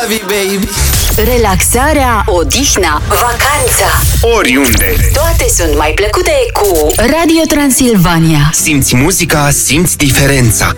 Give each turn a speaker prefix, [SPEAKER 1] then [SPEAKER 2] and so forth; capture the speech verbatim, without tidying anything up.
[SPEAKER 1] love you, baby.
[SPEAKER 2] Relaxarea, odihna, vacanța,
[SPEAKER 3] oriunde.
[SPEAKER 2] toate sunt mai plăcute cu Radio Transilvania.
[SPEAKER 3] Simți muzica, simți diferența.